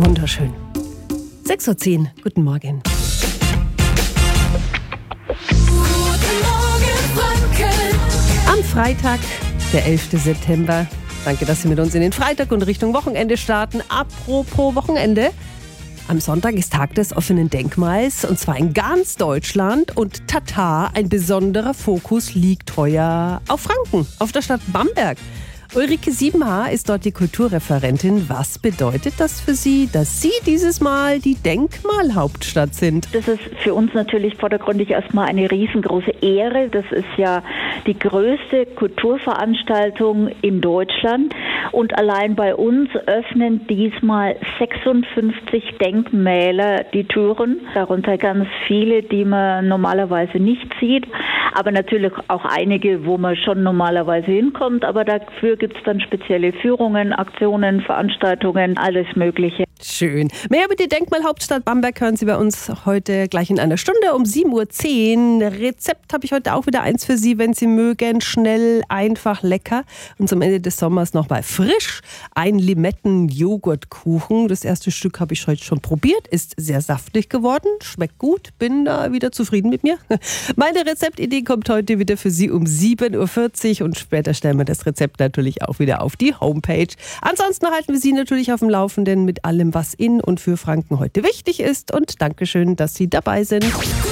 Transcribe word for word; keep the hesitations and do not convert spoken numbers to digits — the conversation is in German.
Wunderschön. sechs Uhr zehn, guten Morgen. Guten Morgen, Franken. Am Freitag, der elften September. Danke, dass Sie mit uns in den Freitag und Richtung Wochenende starten. Apropos Wochenende. Am Sonntag ist Tag des offenen Denkmals und zwar in ganz Deutschland. Und tata, ein besonderer Fokus liegt heuer auf Franken, auf der Stadt Bamberg. Ulrike Siebenhaar ist dort die Kulturreferentin. Was bedeutet das für Sie, dass Sie dieses Mal die Denkmalhauptstadt sind? Das ist für uns natürlich vordergründig erstmal eine riesengroße Ehre. Das ist ja die größte Kulturveranstaltung in Deutschland. Und allein bei uns öffnen diesmal sechsundfünfzig Denkmäler die Türen. Darunter ganz viele, die man normalerweise nicht sieht. Aber natürlich auch einige, wo man schon normalerweise hinkommt. Aber dafür gibt es dann spezielle Führungen, Aktionen, Veranstaltungen, alles Mögliche. Schön. Mehr über die Denkmalhauptstadt Bamberg hören Sie bei uns heute gleich in einer Stunde um sieben Uhr zehn. Rezept habe ich heute auch wieder eins für Sie, wenn Sie mögen. Schnell, einfach, lecker. Und zum Ende des Sommers noch mal frisch. Ein Limetten-Joghurtkuchen. Das erste Stück habe ich heute schon probiert. Ist sehr saftig geworden. Schmeckt gut. Bin da wieder zufrieden mit mir. Meine Rezeptidee kommt heute wieder für Sie um sieben Uhr vierzig. Und später stellen wir das Rezept natürlich auch wieder auf die Homepage. Ansonsten halten wir Sie natürlich auf dem Laufenden mit allem, was in und für Franken heute wichtig ist. Und Dankeschön, dass Sie dabei sind.